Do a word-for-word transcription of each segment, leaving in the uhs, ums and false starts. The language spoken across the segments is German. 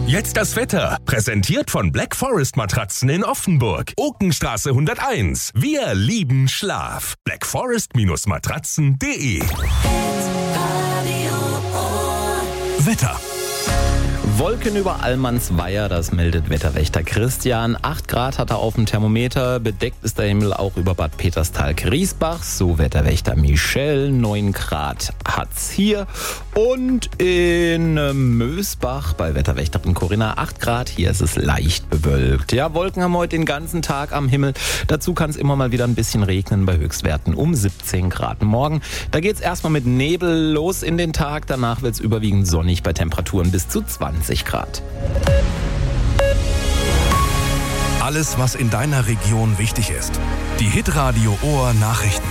Jetzt das Wetter. Präsentiert von Black Forest Matratzen in Offenburg. Okenstraße hunderteins. Wir lieben Schlaf. black forest Matratzen punkt de. Wetter. Wolken über Allmannsweier, das meldet Wetterwächter Christian. acht Grad hat er auf dem Thermometer, bedeckt ist der Himmel auch über Bad Peterstal-Griesbach. So Wetterwächter Michel, neun Grad hat's hier. Und in Mösbach bei Wetterwächterin Corinna acht Grad, hier ist es leicht bewölkt. Ja, Wolken haben heute den ganzen Tag am Himmel. Dazu kann es immer mal wieder ein bisschen regnen bei Höchstwerten um siebzehn Grad. Morgen, da geht's erstmal mit Nebel los in den Tag, danach wird's überwiegend sonnig bei Temperaturen bis zu zwanzig Grad. Alles, was in deiner Region wichtig ist. Die Hitradio Ohr Nachrichten.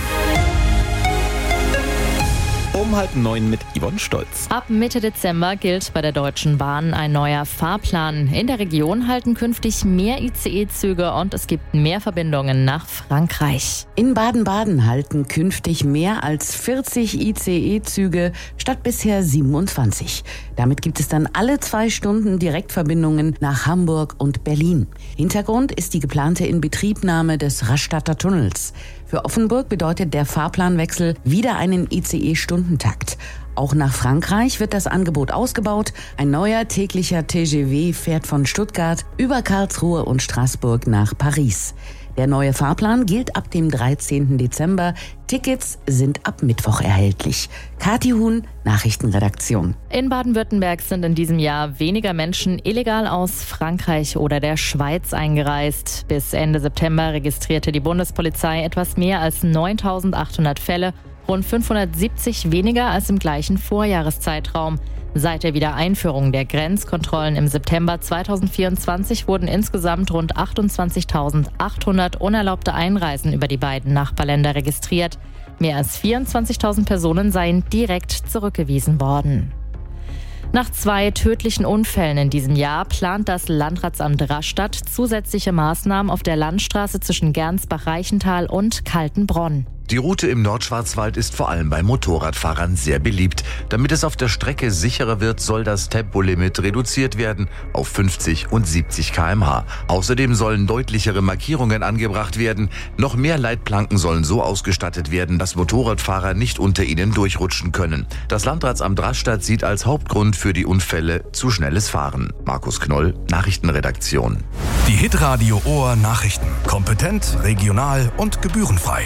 Um halb neun mit Yvonne Stolz. Ab Mitte Dezember gilt bei der Deutschen Bahn ein neuer Fahrplan. In der Region halten künftig mehr I C E-Züge und es gibt mehr Verbindungen nach Frankreich. In Baden-Baden halten künftig mehr als vierzig I C E-Züge statt bisher siebenundzwanzig. Damit gibt es dann alle zwei Stunden Direktverbindungen nach Hamburg und Berlin. Hintergrund ist die geplante Inbetriebnahme des Rastatter Tunnels. Für Offenburg bedeutet der Fahrplanwechsel wieder einen I C E-Stundentakt. Auch nach Frankreich wird das Angebot ausgebaut. Ein neuer täglicher T G V fährt von Stuttgart über Karlsruhe und Straßburg nach Paris. Der neue Fahrplan gilt ab dem dreizehnten Dezember. Tickets sind ab Mittwoch erhältlich. Kathi Huhn, Nachrichtenredaktion. In Baden-Württemberg sind in diesem Jahr weniger Menschen illegal aus Frankreich oder der Schweiz eingereist. Bis Ende September registrierte die Bundespolizei etwas mehr als neuntausendachthundert Fälle, rund fünfhundertsiebzig weniger als im gleichen Vorjahreszeitraum. Seit der Wiedereinführung der Grenzkontrollen im September zweitausendvierundzwanzig wurden insgesamt rund achtundzwanzigtausendachthundert unerlaubte Einreisen über die beiden Nachbarländer registriert. Mehr als vierundzwanzigtausend Personen seien direkt zurückgewiesen worden. Nach zwei tödlichen Unfällen in diesem Jahr plant das Landratsamt Rastatt zusätzliche Maßnahmen auf der Landstraße zwischen Gernsbach-Reichental und Kaltenbronn. Die Route im Nordschwarzwald ist vor allem bei Motorradfahrern sehr beliebt. Damit es auf der Strecke sicherer wird, soll das Tempolimit reduziert werden auf fünfzig und siebzig Kilometer pro Stunde. Außerdem sollen deutlichere Markierungen angebracht werden. Noch mehr Leitplanken sollen so ausgestattet werden, dass Motorradfahrer nicht unter ihnen durchrutschen können. Das Landratsamt Rastatt sieht als Hauptgrund für die Unfälle zu schnelles Fahren. Markus Knoll, Nachrichtenredaktion. Die Hitradio Ohr Nachrichten. Kompetent, regional und gebührenfrei.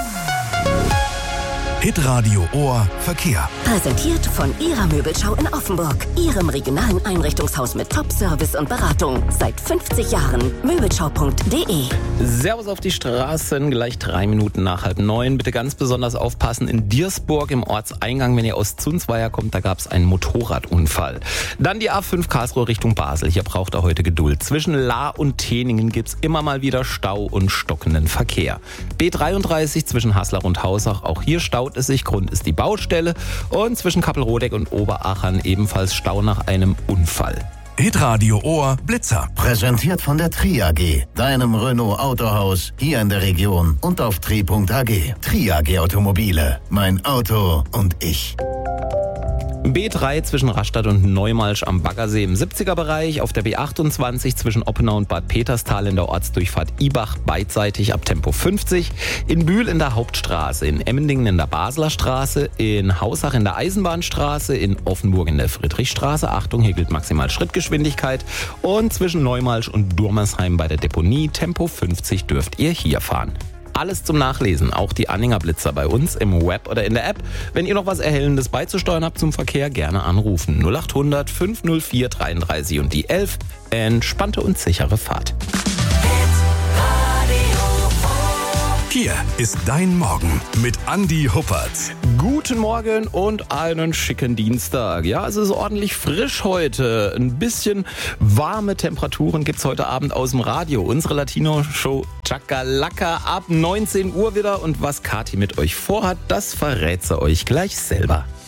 Hitradio Ohr Verkehr. Präsentiert von Ihrer Möbelschau in Offenburg. Ihrem regionalen Einrichtungshaus mit Top-Service und Beratung. Seit fünfzig Jahren. Möbelschau punkt de. Servus auf die Straßen, gleich drei Minuten nach halb neun. Bitte ganz besonders aufpassen. In Diersburg im Ortseingang, wenn ihr aus Zunzweier kommt, da gab es einen Motorradunfall. Dann die A fünf Karlsruhe Richtung Basel. Hier braucht er heute Geduld. Zwischen Lahr und Teningen gibt es immer mal wieder Stau und stockenden Verkehr. B dreiunddreißig zwischen Haslach und Hausach. Auch hier staut es sich. Grund ist die Baustelle. Und zwischen Kappelrodeck und Oberachern ebenfalls Stau nach einem Unfall. Hitradio Ohr Blitzer. Präsentiert von der Tri A G, deinem Renault Autohaus hier in der Region und auf tri punkt a g. Tri A G Automobile. Mein Auto und ich. B drei zwischen Rastatt und Neumalsch am Baggersee im siebziger-Bereich, auf der B achtundzwanzig zwischen Oppenau und Bad Peterstal in der Ortsdurchfahrt Ibach beidseitig ab Tempo fünfzig, in Bühl in der Hauptstraße, in Emmendingen in der Basler Straße, in Hausach in der Eisenbahnstraße, in Offenburg in der Friedrichstraße, Achtung, hier gilt maximal Schrittgeschwindigkeit, und zwischen Neumalsch und Durmersheim bei der Deponie Tempo fünfzig dürft ihr hier fahren. Alles zum Nachlesen, auch die Anhänger Blitzer bei uns im Web oder in der App. Wenn ihr noch was Erhellendes beizusteuern habt zum Verkehr, gerne anrufen. null acht hundert fünf null vier dreiunddreißig und die elf. Entspannte und sichere Fahrt. Hier ist dein Morgen mit Andi Huppertz. Guten Morgen und einen schicken Dienstag. Ja, es ist ordentlich frisch heute. Ein bisschen warme Temperaturen gibt's heute Abend aus dem Radio. Unsere Latino-Show Chakalaka ab neunzehn Uhr wieder. Und was Kathi mit euch vorhat, das verrät sie euch gleich selber.